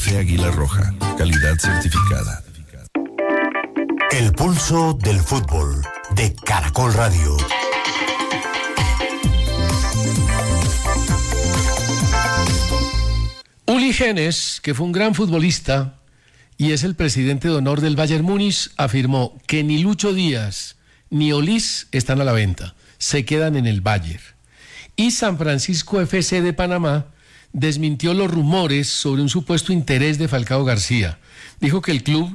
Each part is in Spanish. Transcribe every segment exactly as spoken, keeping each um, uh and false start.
Café Águila Roja, calidad certificada. El pulso del fútbol de Caracol Radio. Uli Genes, que fue un gran futbolista y es el presidente de honor del Bayern Múnich, afirmó que ni Lucho Díaz ni Olís están a la venta, se quedan en el Bayern. Y San Francisco F C de Panamá desmintió los rumores sobre un supuesto interés de Falcao García. Dijo que el club,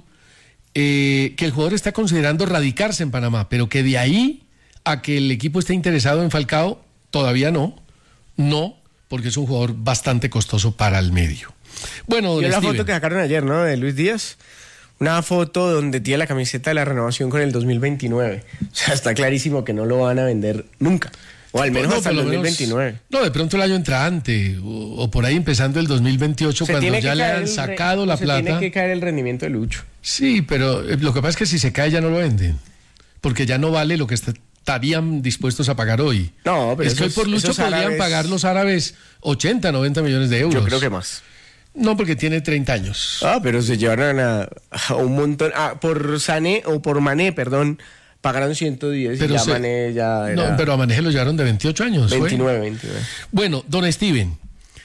eh, que el jugador está considerando radicarse en Panamá, pero que de ahí a que el equipo esté interesado en Falcao, todavía no, no, porque es un jugador bastante costoso para el medio. Bueno, don Yo la Steven. foto que sacaron ayer, ¿no? De Luis Díaz. Una foto donde tiene la camiseta de la renovación con el dos mil veintinueve. O sea, está clarísimo que no lo van a vender nunca. O al menos No, hasta el por lo dos mil menos- veintinueve. No, de pronto el año entrante, o, o por ahí empezando el dos mil veintiocho, Se cuando tiene ya que le caer han el re- sacado la se plata. tiene que caer el rendimiento de Lucho. Sí, pero eh, lo que pasa es que si se cae ya no lo venden, porque ya no vale lo que est- estarían dispuestos a pagar hoy. No, pero es que hoy esos- por Lucho esos podrían árabes- pagar los árabes ochenta, noventa millones de euros. Yo creo que más. No, porque tiene treinta años. Ah, pero se llevaron a, a un montón. Ah, por Sané, o por Mané, perdón, pagaron ciento diez Pero y ya se- Mané ya era No, pero a Maneje lo llevaron de veintiocho años. ¿fue? veintinueve, veintinueve. Bueno, don Steven,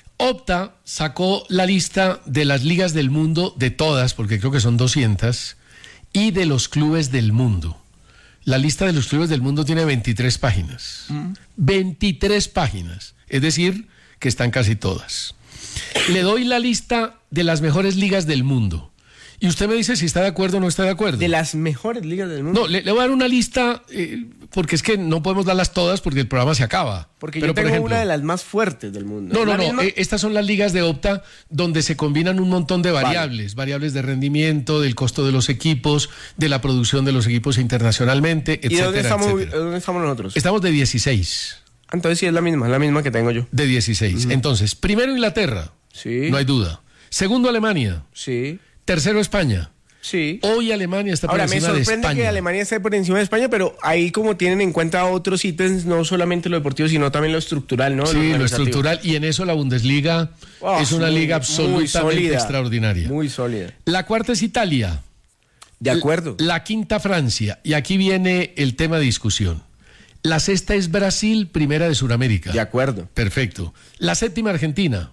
Opta sacó la lista de las ligas del mundo, de todas, porque creo que son doscientas, y de los clubes del mundo. La lista de los clubes del mundo tiene veintitrés páginas. veintitrés páginas, es decir, que están casi todas. Le doy la lista de las mejores ligas del mundo. Y usted me dice si está de acuerdo o no está de acuerdo. De las mejores ligas del mundo. No, le, le voy a dar una lista, eh, porque es que no podemos darlas todas porque el programa se acaba. Porque Pero, yo tengo por ejemplo, una de las más fuertes del mundo. No, no, ¿La no. misma? eh, Estas son las ligas de Opta donde se combinan un montón de variables. Variables de rendimiento, del costo de los equipos, de la producción de los equipos internacionalmente, ¿Y etcétera, dónde estamos, etcétera. dónde estamos nosotros? Estamos de dieciséis. Entonces sí es la misma, es la misma que tengo yo. De dieciséis. Entonces, primero Inglaterra, Sí. no hay duda. Segundo Alemania. Sí. Tercero España. Sí. Hoy Alemania está por Ahora, me encima de sorprende España. que Alemania esté por encima de España, pero ahí como tienen en cuenta otros ítems, no solamente lo deportivo, sino también lo estructural, ¿no? Sí, lo organizativo. estructural. Y en eso la Bundesliga Oh, es una muy- liga muy absolutamente sólida, extraordinaria. Muy sólida. La cuarta es Italia. De acuerdo. La quinta Francia. Y aquí viene el tema de discusión. La sexta es Brasil, primera de Sudamérica. De acuerdo. Perfecto. La séptima Argentina.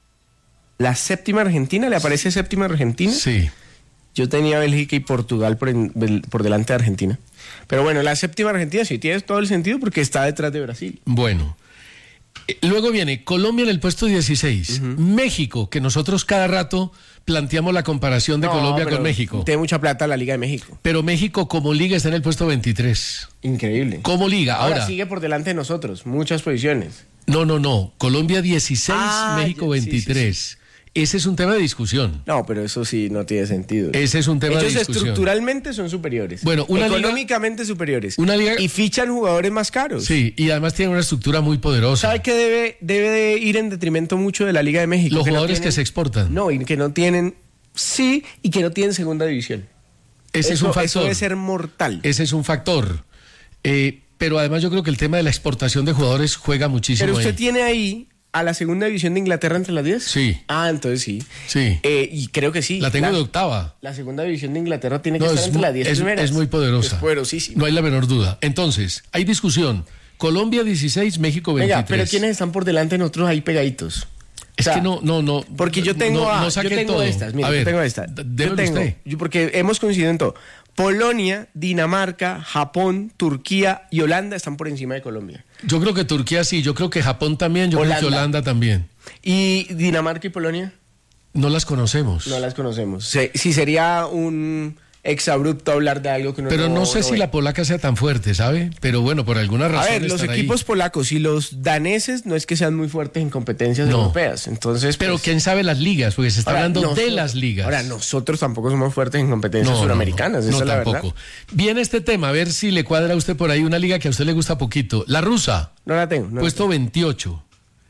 La séptima Argentina, ¿le aparece séptima Argentina? Sí. Yo tenía Bélgica y Portugal por, en- bel- por delante de Argentina. Pero bueno, la séptima Argentina sí tiene todo el sentido porque está detrás de Brasil. Bueno. Eh, Luego viene Colombia en el puesto dieciséis. México, que nosotros cada rato planteamos la comparación de No, Colombia pero con México. Tiene mucha plata la Liga de México. Pero México como liga está en el puesto veintitrés. Increíble. Como liga. Ahora, Ahora, sigue por delante de nosotros, muchas posiciones. no, no, no. Colombia dieciséis, Ah, México ya, sí, sí, veintitrés. Ese es un tema de discusión. No, pero eso sí no tiene sentido. Ese es un tema de Ellos discusión. estructuralmente son superiores. Bueno, una liga- económicamente superiores. Una liga- Y fichan jugadores más caros. Sí, y además tiene una estructura muy poderosa. ¿Sabe que debe, debe de ir en detrimento mucho de la Liga de México? Los Que no jugadores que tienen- se exportan. No, y que no tienen... Sí, y que no tienen segunda división. Ese es Eso- un Eso factor. debe ser mortal. Ese es un factor. Eh, pero además yo creo que el tema de la exportación de jugadores juega muchísimo Pero usted ahí. tiene ahí a la segunda división de Inglaterra entre las diez. Sí. Ah, entonces sí. Sí. Eh, y creo que sí. La tengo de octava. La segunda división de Inglaterra tiene que No, estar es, entre mu- las diez es- primeras. es muy poderosa. Es poderosísima. No hay la menor duda. Entonces, hay discusión. Colombia dieciséis, México veintitrés. Venga, pero ¿quiénes están por delante de nosotros ahí pegaditos? Es O sea, que no, no, no. Porque yo tengo, no, a- no saque yo tengo todo. estas, mira, A ver, yo tengo esta. d- Yo démelo tengo, usted. yo- porque hemos coincidido en todo. Polonia, Dinamarca, Japón, Turquía y Holanda están por encima de Colombia. Yo creo que Turquía sí, yo creo que Japón también, yo creo que Holanda. Holanda también. ¿Y Dinamarca y Polonia? No las conocemos. No las conocemos. Se- sí sería un exabrupto hablar de algo que no Pero no sé si ve. la polaca sea tan fuerte, ¿sabe? Pero bueno, por alguna A razón. ver, los estará ahí. equipos polacos y los daneses no es que sean muy fuertes en competencias No. europeas. Entonces, Pero pues, quién sabe las ligas, porque se está ahora, hablando de nosotros- las ligas. Ahora, nosotros tampoco somos fuertes en competencias No, no, suramericanas, no, esa no, es la tampoco. verdad. Viene este tema, a ver si le cuadra a usted por ahí una liga que a usted le gusta poquito. La rusa, No la tengo. No la puesto veintiocho.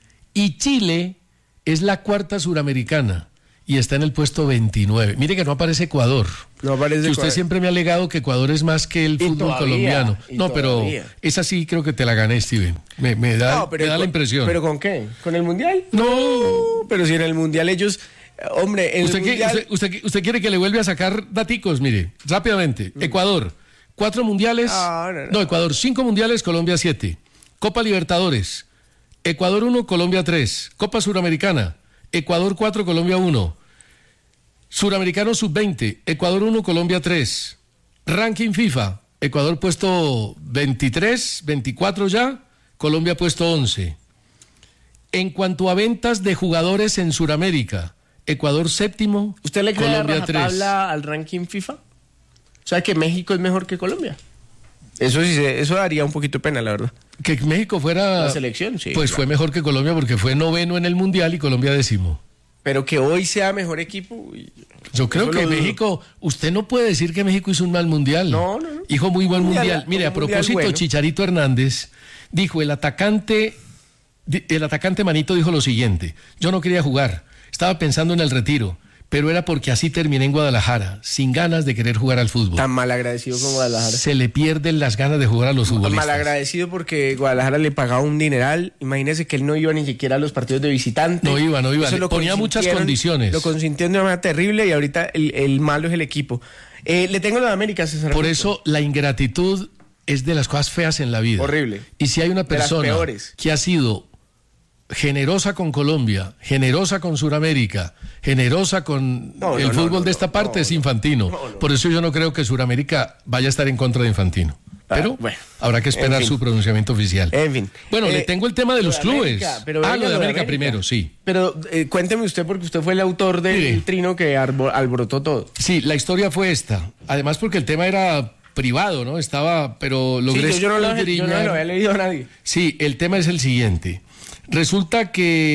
Y Chile es la cuarta suramericana y está en el puesto veintinueve. Mire que no aparece Ecuador. No aparece Que usted Ecuador. siempre me ha alegado que Ecuador es más que el Y fútbol todavía, colombiano. y No, pero todavía. esa sí creo que te la gané, Steven. Me, me da, No, pero me da la con- impresión. ¿Pero con qué? ¿Con el Mundial? No. Pero si en el Mundial ellos Hombre, el ¿Usted, mundial... quiere, usted, usted, usted quiere que le vuelva a sacar daticos? Mire, rápidamente. Mm. Ecuador, cuatro mundiales. No, no, no. no, Ecuador, cinco mundiales, Colombia siete. Copa Libertadores, Ecuador uno, Colombia tres. Copa Suramericana, Ecuador cuatro, Colombia uno. Suramericano sub veinte, Ecuador uno, Colombia tres. Ranking FIFA, Ecuador puesto veintitrés, veinticuatro ya, Colombia puesto once. En cuanto a ventas de jugadores en Suramérica, Ecuador séptimo, ¿usted le cree Colombia la tres. rajatabla al ranking FIFA? O sea, que México es mejor que Colombia. Eso sí, eso daría un poquito de pena, la verdad. Que México fuera... La selección, sí. Pues claro. fue mejor que Colombia porque fue noveno en el Mundial y Colombia décimo. Pero que hoy sea mejor equipo... Uy, yo creo que México... Usted no puede decir que México hizo un mal Mundial. No, no, no. Hizo muy buen Mundial. mundial. Mire, a propósito, bueno. Chicharito Hernández dijo, el atacante... El atacante Manito dijo lo siguiente: yo no quería jugar, estaba pensando en el retiro, pero era porque así terminé en Guadalajara, sin ganas de querer jugar al fútbol. Tan mal agradecido con Guadalajara. Se le pierden las ganas de jugar a los futbolistas. Mal agradecido porque Guadalajara le pagaba un dineral. Imagínese que él no iba ni siquiera a los partidos de visitante. No iba, no iba. Le ponía muchas condiciones. Lo consintió de una manera terrible y ahorita el, el malo es el equipo. Eh, le tengo lo de América, César. Por eso la ingratitud es de las cosas feas en la vida. Horrible. Y si hay una persona que ha sido generosa con Colombia, generosa con Sudamérica, generosa con no, el no, fútbol no, no, de esta parte, no, es Infantino. No, no. Por eso yo no creo que Sudamérica vaya a estar en contra de Infantino. Pero ah, bueno, habrá que esperar en fin. su pronunciamiento oficial. En fin. Bueno, eh, le tengo el tema de los clubes. América, pero ah, lo de América, América primero, sí. Pero eh, cuénteme usted, porque usted fue el autor del Mire, trino que alborotó todo. Sí, la historia fue esta. Además, porque el tema era privado, ¿no? Estaba, pero logré... Sí, yo, yo, no lo, yo no lo había leído a nadie. Sí, el tema es el siguiente. Resulta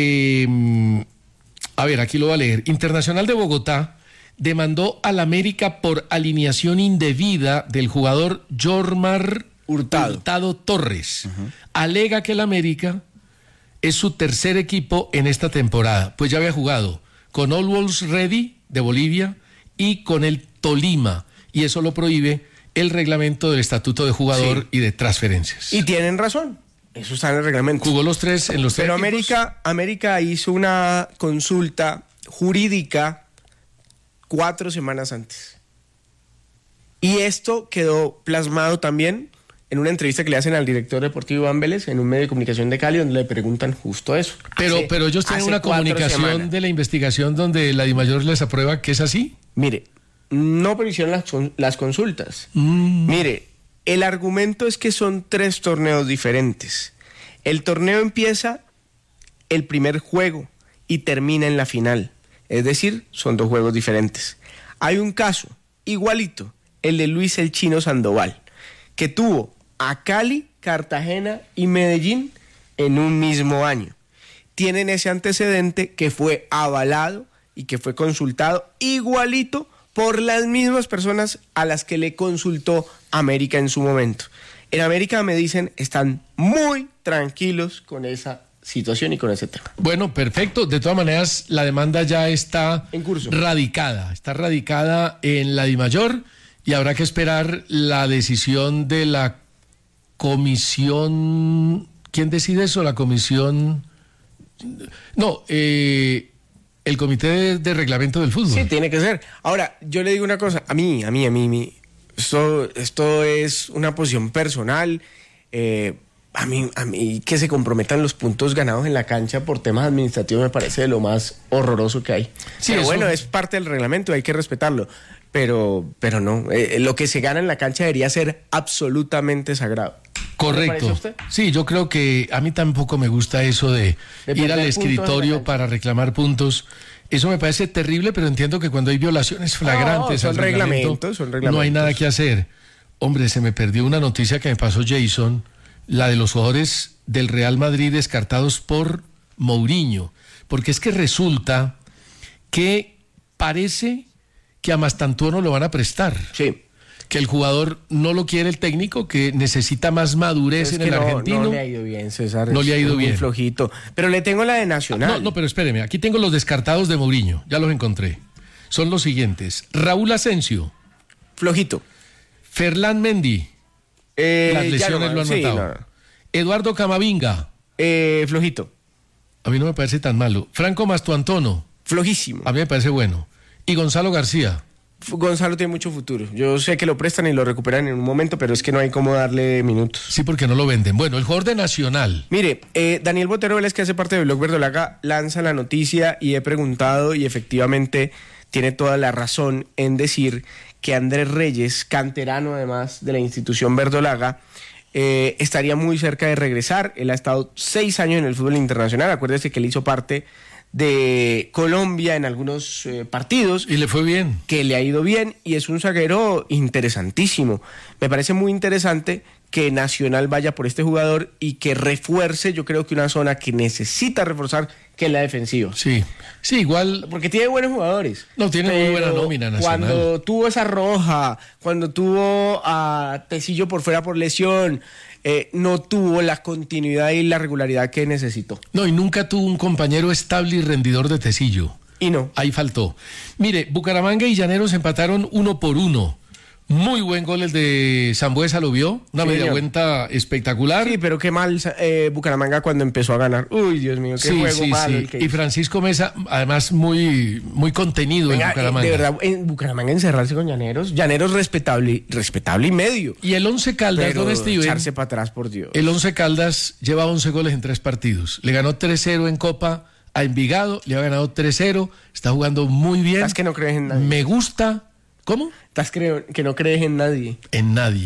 que, a ver, aquí lo voy a leer. Internacional de Bogotá demandó al América por alineación indebida del jugador Jormar Hurtado, Hurtado Torres. Uh-huh. Alega que el América es su tercer equipo en esta temporada, pues ya había jugado con All Wolves Ready de Bolivia y con el Tolima, y eso lo prohíbe el reglamento del estatuto de jugador sí. y de transferencias. Y tienen razón. Eso está en el reglamento. Jugó los tres en los tres Pero equipos. América, América hizo una consulta jurídica cuatro semanas antes. Y esto quedó plasmado también en una entrevista que le hacen al director deportivo Iván Vélez en un medio de comunicación de Cali, donde le preguntan justo eso. Pero, hace, pero ellos tienen una comunicación semanas. de la investigación donde la DIMAYOR les aprueba que es así. Mire, no pero hicieron las, las consultas. Mm. Mire, el argumento es que son tres torneos diferentes. El torneo empieza el primer juego y termina en la final. Es decir, son dos juegos diferentes. Hay un caso igualito, el de Luis el Chino Sandoval, que tuvo a Cali, Cartagena y Medellín en un mismo año. Tienen ese antecedente que fue avalado y que fue consultado igualito por las mismas personas a las que le consultó América en su momento. En América me dicen, están muy tranquilos con esa situación y con ese tema. Bueno, perfecto. De todas maneras, la demanda ya está en curso. radicada. Está radicada en la DIMAYOR y habrá que esperar la decisión de la comisión... ¿Quién decide eso? La comisión... No, eh... el comité de, de reglamento del fútbol. Sí, tiene que ser. Ahora, yo le digo una cosa, a mí, a mí, a mí, a mí esto, esto es una posición personal. Eh, a mí, a mí que se comprometan los puntos ganados en la cancha por temas administrativos me parece de lo más horroroso que hay. Sí, pero eso... bueno, es parte del reglamento, hay que respetarlo. Pero, pero no, eh, lo que se gana en la cancha debería ser absolutamente sagrado. Correcto. ¿Le usted? Sí, yo creo que a mí tampoco me gusta eso de, de ir al escritorio para reclamar puntos. Eso me parece terrible, pero entiendo que cuando hay violaciones flagrantes no, al son reglamento, reglamentos, son reglamentos. no hay nada que hacer. Hombre, se me perdió una noticia que me pasó Jason, la de los jugadores del Real Madrid descartados por Mourinho, porque es que resulta que parece que a Mastantuono lo van a prestar. Sí. Que el jugador no lo quiere el técnico, que necesita más madurez es en que el no, argentino. No le ha ido bien, César. No le ha ido muy bien. flojito. Pero le tengo la de Nacional. No, no, pero espéreme. Aquí tengo los descartados de Mourinho. Ya los encontré. Son los siguientes. Raúl Asensio. Flojito. Ferland Mendy. Eh, Las lesiones no, lo han sí, matado. No, no. Eduardo Camavinga. Eh, flojito. A mí no me parece tan malo. Franco Mastuantono. flojísimo. A mí me parece bueno. Y Gonzalo García. Gonzalo tiene mucho futuro. Yo sé que lo prestan y lo recuperan en un momento, pero es que no hay cómo darle minutos. Sí, porque no lo venden. Bueno, el jugador de Nacional. Mire, eh, Daniel Botero Vélez, que hace parte del Blog Verdolaga, lanza la noticia y he preguntado y efectivamente tiene toda la razón en decir que Andrés Reyes, canterano además de la institución Verdolaga, eh, estaría muy cerca de regresar. Él ha estado seis años en el fútbol internacional. Acuérdese que él hizo parte de Colombia en algunos eh, partidos. Y le fue bien. Que le ha ido bien y es un zaguero interesantísimo. Me parece muy interesante que Nacional vaya por este jugador y que refuerce, yo creo que una zona que necesita reforzar, que es la defensiva. Sí, sí, igual. Porque tiene buenos jugadores. No, tiene muy buena nómina Nacional. Cuando tuvo esa Roja, cuando tuvo a Tecillo por fuera por lesión, eh, no tuvo la continuidad y la regularidad que necesitó. No, y nunca tuvo un compañero estable y rendidor de Tecillo. Y no. Ahí faltó. Mire, Bucaramanga y Llaneros empataron uno por uno. Muy buen gol el de Sambuesa, ¿lo vio? Una Sí, media señor. vuelta espectacular. Sí, pero qué mal eh, Bucaramanga cuando empezó a ganar. Uy, Dios mío, qué Sí, juego sí, malo sí. el que Y hizo. Francisco Mesa, además muy, muy contenido Venga, en eh, Bucaramanga. de verdad, en Bucaramanga encerrarse con Llaneros. Llaneros respetable, respetable y medio. Y el Once Caldas, Pero don Steven, echarse para atrás, por Dios. el Once Caldas lleva once goles en tres partidos. Le ganó tres cero en Copa a Envigado, le ha ganado tres cero, está jugando muy bien. Estás que no crees en nadie. Me gusta. ¿Cómo? Estás creo, que no crees en nadie. En nadie.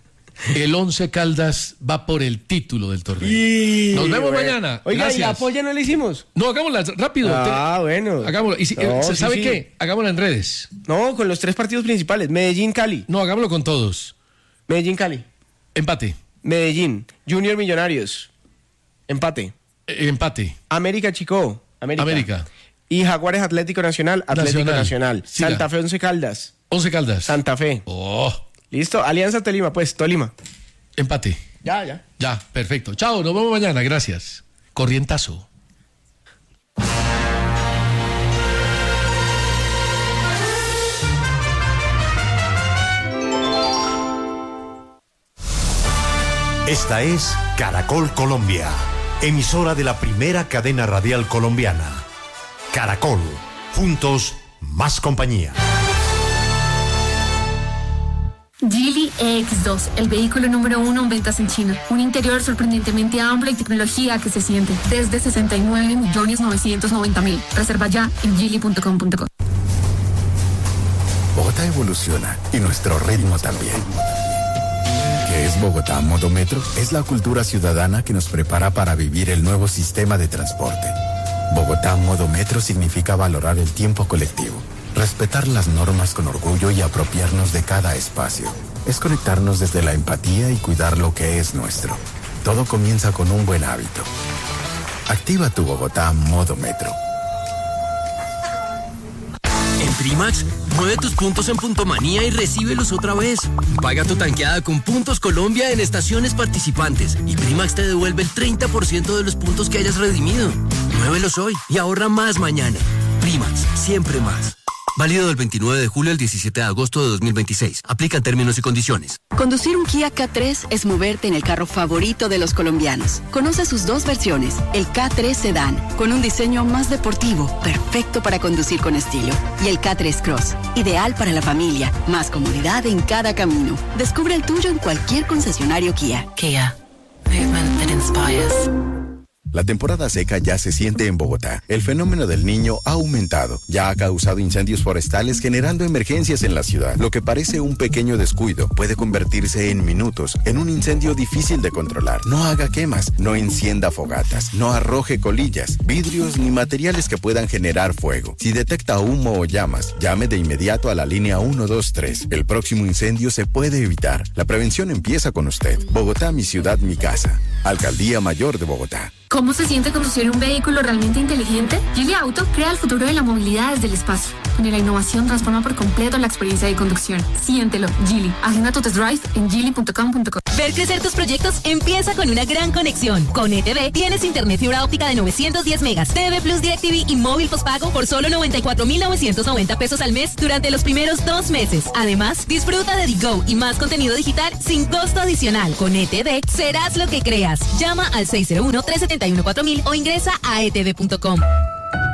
El Once Caldas va por el título del torneo. Y, Nos vemos bueno. mañana. Oiga, Gracias. ¿y la polla no la hicimos? No, hagámosla rápido. Ah, Te- bueno. Hagámoslo. Y si- No, eh, sí, ¿sabe sí. qué? Hagámosla en redes. No, con los tres partidos principales. Medellín, Cali. No, hagámoslo con todos. Medellín, Cali. Empate. Medellín. Junior Millonarios. Empate. Eh, empate. América, Chico. América. América. Y Jaguares Atlético Nacional. Atlético Nacional. Nacional. Siga. Santa Fe, Once Caldas. Once Caldas. Santa Fe. Oh, ¿Listo? Alianza Tolima, pues, Tolima. empate. Ya, ya. Ya, perfecto. Chao, nos vemos mañana. Gracias. Corrientazo. Esta es Caracol Colombia, emisora de la primera cadena radial colombiana. Caracol, juntos, más compañía. Geely E X dos, el vehículo número uno en ventas en China. Un interior sorprendentemente amplio y tecnología que se siente desde sesenta y nueve millones novecientos noventa mil. Reserva ya en geely punto com punto co. Bogotá evoluciona y nuestro ritmo también. ¿Qué es Bogotá Modo Metro? Es la cultura ciudadana que nos prepara para vivir el nuevo sistema de transporte. Bogotá Modo Metro significa valorar el tiempo colectivo, respetar las normas con orgullo y apropiarnos de cada espacio. Es conectarnos desde la empatía y cuidar lo que es nuestro. Todo comienza con un buen hábito. Activa tu Bogotá Modo Metro. En Primax, mueve tus puntos en Puntomanía y recíbelos otra vez. Paga tu tanqueada con Puntos Colombia en estaciones participantes y Primax te devuelve el treinta por ciento de los puntos que hayas redimido. Muévelos hoy y ahorra más mañana. Primax, siempre más. Válido del veintinueve de julio al diecisiete de agosto de dos mil veintiséis. Aplican términos y condiciones. Conducir un Kia K tres es moverte en el carro favorito de los colombianos. Conoce sus dos versiones, el K tres Sedan, con un diseño más deportivo, perfecto para conducir con estilo, y el K tres Cross, ideal para la familia, más comodidad en cada camino. Descubre el tuyo en cualquier concesionario Kia. Kia, movement that inspires. La temporada seca ya se siente en Bogotá. El fenómeno del Niño ha aumentado. Ya ha causado incendios forestales generando emergencias en la ciudad. Lo que parece un pequeño descuido puede convertirse en minutos en un incendio difícil de controlar. No haga quemas, no encienda fogatas, no arroje colillas, vidrios ni materiales que puedan generar fuego. Si detecta humo o llamas, llame de inmediato a la línea uno dos tres. El próximo incendio se puede evitar. La prevención empieza con usted. Bogotá, mi ciudad, mi casa. Alcaldía Mayor de Bogotá. ¿Cómo se siente conducir un vehículo realmente inteligente? Geely Auto crea el futuro de la movilidad desde el espacio, donde la innovación transforma por completo la experiencia de conducción. Siéntelo, Geely. Agenda tu test drive en geely punto com punto co. Ver crecer tus proyectos empieza con una gran conexión. Con E T V tienes internet fibra óptica de novecientos diez megas, T V Plus DirecTV y móvil postpago por solo noventa y cuatro mil novecientos noventa pesos al mes durante los primeros dos meses. Además, disfruta de The Go y más contenido digital sin costo adicional. Con E T V serás lo que creas. Llama al seis cero uno, tres siete uno, cuatro mil o ingresa a e t v punto com.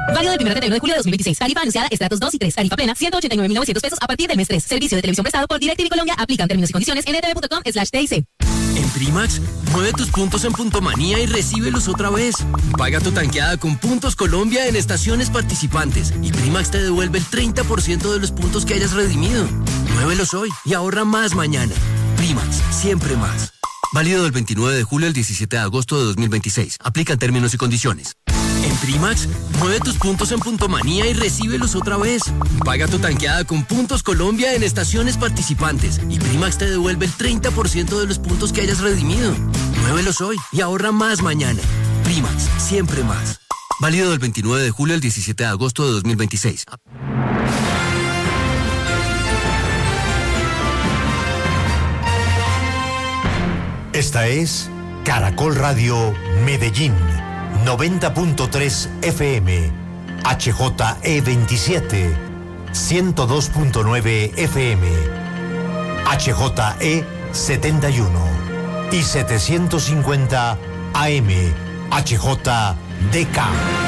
Válido del primero al treinta y uno de julio de dos mil veintiséis. Tarifa anunciada estratos dos y tres. Tarifa plena ciento ochenta y nueve mil novecientos pesos a partir del mes tres. Servicio de televisión prestado por DirecTV Colombia. Aplican términos y condiciones en etv.com slash TIC. En Primax, mueve tus puntos en Puntomanía y recíbelos otra vez. Paga tu tanqueada con Puntos Colombia en estaciones participantes y Primax te devuelve el treinta por ciento de los puntos que hayas redimido. Muévelos hoy y ahorra más mañana. Primax, siempre más. Válido del veintinueve de julio al diecisiete de agosto de dos mil veintiséis. Aplican términos y condiciones. En Primax, mueve tus puntos en Puntomanía y recíbelos otra vez. Paga tu tanqueada con Puntos Colombia en estaciones participantes y Primax te devuelve el treinta por ciento de los puntos que hayas redimido. Muévelos hoy y ahorra más mañana. Primax, siempre más. Válido del veintinueve de julio al diecisiete de agosto de dos mil veintiséis. Esta es Caracol Radio Medellín, noventa punto tres F M, H J E veintisiete, ciento dos punto nueve F M, H J E setenta y uno y setecientos cincuenta A M, H J D K.